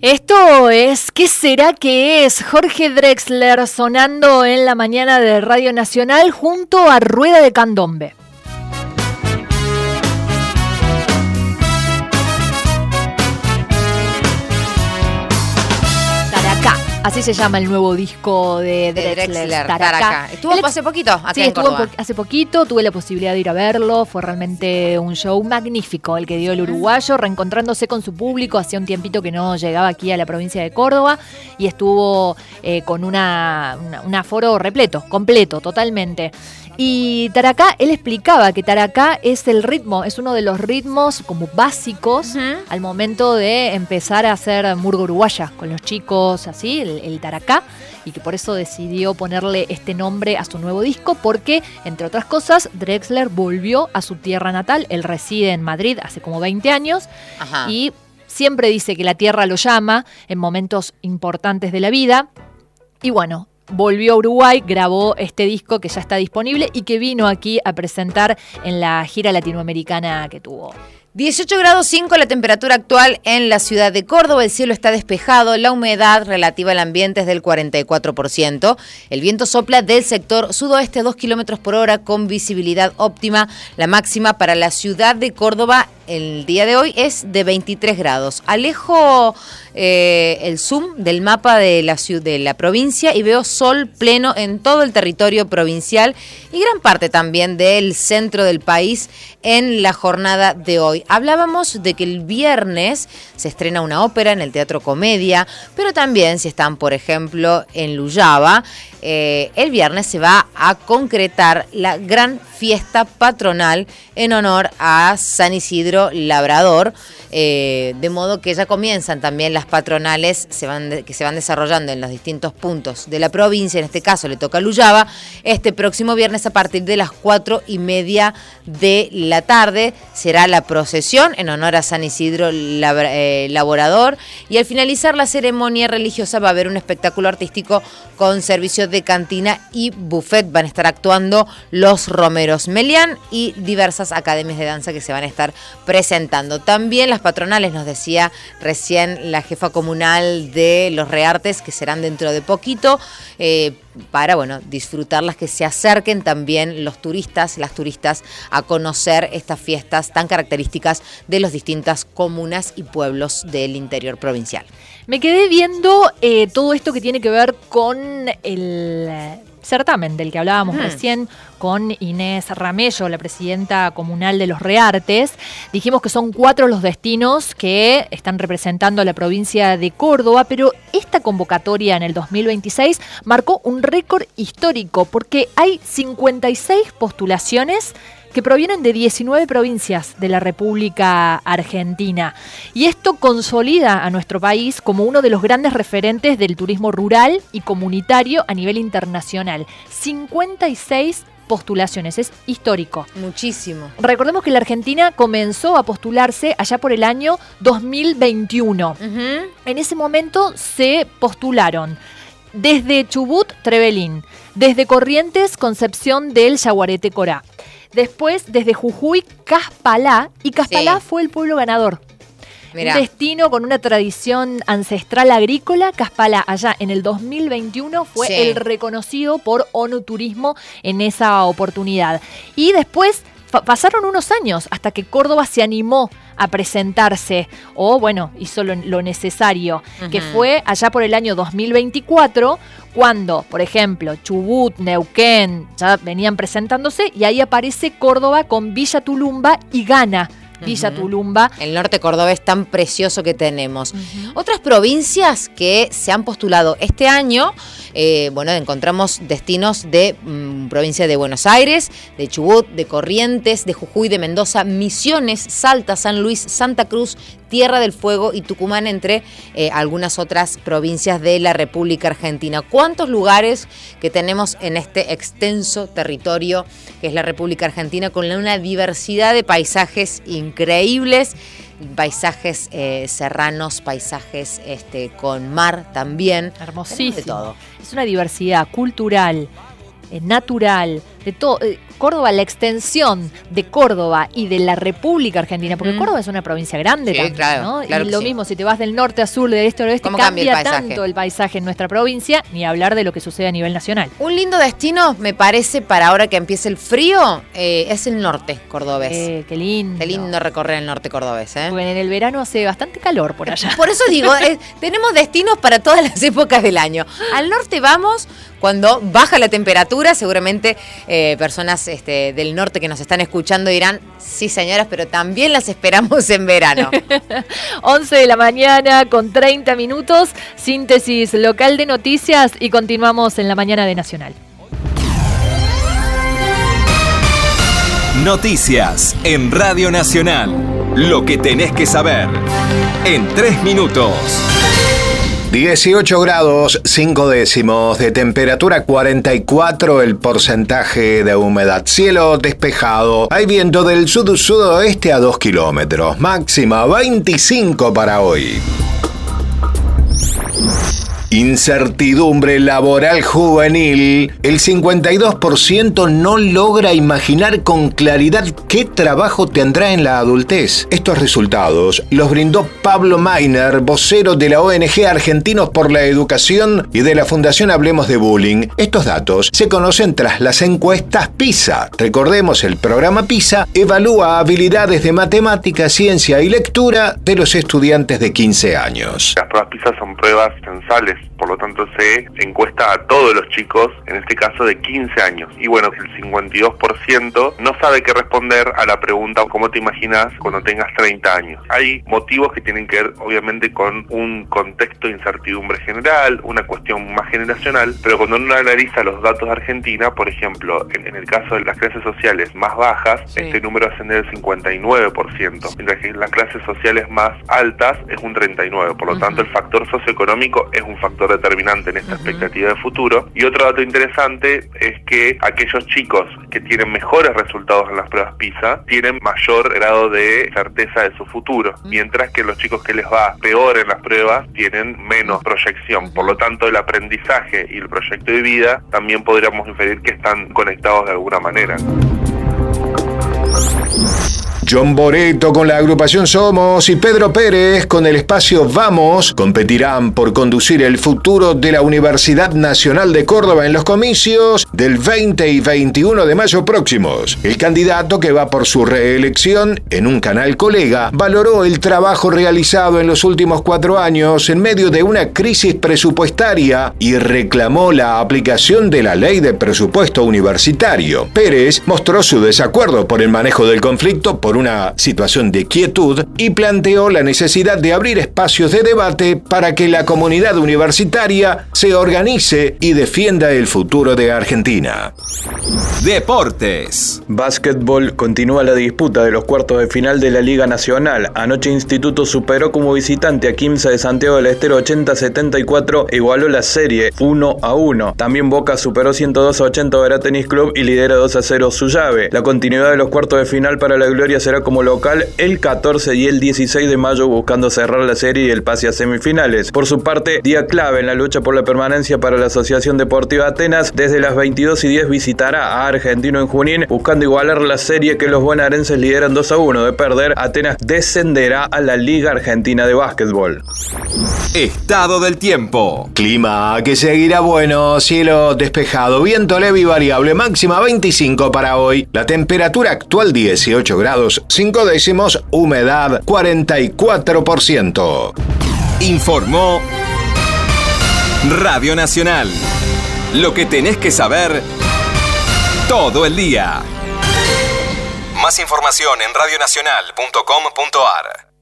Esto es, ¿qué será que es? Jorge Drexler sonando en la mañana de Radio Nacional junto a Rueda de Candombe. Así se llama el nuevo disco de Drexler, Taraka. Estuvo hace poquito acá en Córdoba. Hace poquito, tuve la posibilidad de ir a verlo, fue realmente un show magnífico el que dio el uruguayo, reencontrándose con su público, hacía un tiempito que no llegaba aquí a la provincia de Córdoba y estuvo con un aforo repleto, completo, totalmente. Y Taraka, él explicaba que Taraka es el ritmo, es uno de los ritmos como básicos al momento de empezar a hacer murga uruguaya con los chicos, así, el Taraka, y que por eso decidió ponerle este nombre a su nuevo disco, porque, entre otras cosas, Drexler volvió a su tierra natal. Él reside en Madrid hace como 20 años y siempre dice que la tierra lo llama en momentos importantes de la vida. Y bueno, volvió a Uruguay, grabó este disco que ya está disponible y que vino aquí a presentar en la gira latinoamericana que tuvo. 18 grados 5 la temperatura actual en la ciudad de Córdoba, el cielo está despejado, la humedad relativa al ambiente es del 44%, el viento sopla del sector sudoeste a 2 kilómetros por hora con visibilidad óptima, la máxima para la ciudad de Córdoba el día de hoy es de 23 grados. Alejo el zoom del mapa de la provincia y veo sol pleno en todo el territorio provincial y gran parte también del centro del país en la jornada de hoy. Hablábamos de que el viernes se estrena una ópera en el Teatro Comedia, pero también si están, por ejemplo, en Luyaba, el viernes se va a concretar la gran fiesta patronal en honor a San Isidro Labrador, de modo que ya comienzan también las patronales que se van desarrollando en los distintos puntos de la provincia. En este caso le toca a Luyaba este próximo viernes a partir de las 4:30 de la tarde. Será la procesión en honor a San Isidro Labrador y al finalizar la ceremonia religiosa va a haber un espectáculo artístico con servicios de cantina y buffet. Van a estar actuando los Romeros Melián y diversas academias de danza que se van a estar presentando. También las patronales, nos decía recién la jefa comunal de Los Reartes, que serán dentro de poquito, para disfrutarlas, que se acerquen también los turistas, las turistas, a conocer estas fiestas tan características de las distintas comunas y pueblos del interior provincial. Me quedé viendo todo esto que tiene que ver con el certamen del que hablábamos recién con Inés Ramello, la presidenta comunal de Los Reartes. Dijimos que son 4 los destinos que están representando a la provincia de Córdoba, pero esta convocatoria en el 2026 marcó un récord histórico porque hay 56 postulaciones que provienen de 19 provincias de la República Argentina. Y esto consolida a nuestro país como uno de los grandes referentes del turismo rural y comunitario a nivel internacional. 56 postulaciones, es histórico. Muchísimo. Recordemos que la Argentina comenzó a postularse allá por el año 2021. En ese momento se postularon desde Chubut, Trevelin, desde Corrientes, Concepción del Yaguareté, Corá. Después, desde Jujuy, Caspalá, y Caspalá fue el pueblo ganador. Mirá. Un destino con una tradición ancestral agrícola. Caspalá, allá en el 2021, fue el reconocido por ONU Turismo en esa oportunidad. Y después pasaron unos años hasta que Córdoba se animó a presentarse, hizo lo necesario, que fue allá por el año 2024, cuando, por ejemplo, Chubut, Neuquén ya venían presentándose, y ahí aparece Córdoba con Villa Tulumba y gana Villa Tulumba. El norte cordobés tan precioso que tenemos. Otras provincias que se han postulado este año, encontramos destinos de provincia de Buenos Aires, de Chubut, de Corrientes, de Jujuy, de Mendoza, Misiones, Salta, San Luis, Santa Cruz, Tierra del Fuego y Tucumán, entre algunas otras provincias de la República Argentina. ¿Cuántos lugares que tenemos en este extenso territorio que es la República Argentina, con una diversidad de paisajes increíbles? Paisajes serranos, paisajes con mar también. Hermosísimo. De todo. Es una diversidad cultural, natural, de todo. Córdoba, la extensión de Córdoba y de la República Argentina, porque Córdoba es una provincia grande también, claro, ¿no? Claro y lo mismo, si te vas del norte a sur, del este a oeste, cambia tanto el paisaje en nuestra provincia, ni hablar de lo que sucede a nivel nacional. Un lindo destino, me parece, para ahora que empiece el frío, es el norte cordobés. Qué lindo. Qué lindo recorrer el norte cordobés, ¿eh? Porque en el verano hace bastante calor por allá. Por eso digo, tenemos destinos para todas las épocas del año. Al norte vamos cuando baja la temperatura, seguramente personas del norte que nos están escuchando dirán, sí señoras, pero también las esperamos en verano. 11 de la mañana con 30 minutos, síntesis local de noticias y continuamos en la mañana de Nacional. Noticias en Radio Nacional. Lo que tenés que saber en 3 minutos. 18 grados 5 décimos de temperatura, 44 el porcentaje de humedad, cielo despejado, hay viento del sur-sudoeste a 2 kilómetros, máxima 25 para hoy. Incertidumbre laboral juvenil. El 52% no logra imaginar con claridad qué trabajo tendrá en la adultez. Estos resultados los brindó Pablo Mainer, vocero de la ONG Argentinos por la Educación y de la Fundación Hablemos de Bullying. Estos datos se conocen tras las encuestas PISA. Recordemos, el programa PISA evalúa habilidades de matemática, ciencia y lectura de los estudiantes de 15 años. Las pruebas PISA son pruebas censales, por lo tanto se encuesta a todos los chicos, en este caso de 15 años. Y bueno, el 52% no sabe qué responder a la pregunta ¿cómo te imaginas cuando tengas 30 años? Hay motivos que tienen que ver obviamente con un contexto de incertidumbre general, una cuestión más generacional, pero cuando uno analiza los datos de Argentina, por ejemplo, en el caso de las clases sociales más bajas, este número asciende al 59%, mientras que en las clases sociales más altas es un 39%, por lo tanto el factor socioeconómico es un factor determinante en esta expectativa de futuro. Y otro dato interesante es que aquellos chicos que tienen mejores resultados en las pruebas PISA tienen mayor grado de certeza de su futuro, mientras que los chicos que les va peor en las pruebas tienen menos proyección. Por lo tanto, el aprendizaje y el proyecto de vida también podríamos inferir que están conectados de alguna manera. John Boretto con la agrupación Somos y Pedro Pérez con el espacio Vamos competirán por conducir el futuro de la Universidad Nacional de Córdoba en los comicios del 20 y 21 de mayo próximos. El candidato, que va por su reelección, en un canal colega, valoró el trabajo realizado en los últimos 4 años en medio de una crisis presupuestaria y reclamó la aplicación de la ley de presupuesto universitario. Pérez mostró su desacuerdo por el manejo del conflicto por una situación de quietud y planteó la necesidad de abrir espacios de debate para que la comunidad universitaria se organice y defienda el futuro de Argentina. Deportes. Básquetbol, continúa la disputa de los cuartos de final de la Liga Nacional. Anoche Instituto superó como visitante a Quimsa de Santiago del Estero 80-74 e igualó la serie 1-1. También Boca superó 102-80 a Verá Tenis Club y lidera 2-0 su llave. La continuidad de los cuartos de final para la Gloria será como local el 14 y el 16 de mayo, buscando cerrar la serie y el pase a semifinales. Por su parte, día clave en la lucha por la permanencia para la Asociación Deportiva Atenas. Desde las 22:10 visitará a Argentino en Junín, buscando igualar la serie que los bonaerenses lideran 2-1. De perder, Atenas descenderá a la Liga Argentina de Básquetbol. Estado del tiempo. Clima que seguirá bueno, cielo despejado, viento leve y variable, máxima 25 para hoy. La temperatura actual 18 grados 5 décimos, humedad 44%. Informó Radio Nacional. Lo que tenés que saber todo el día. Más información en radionacional.com.ar.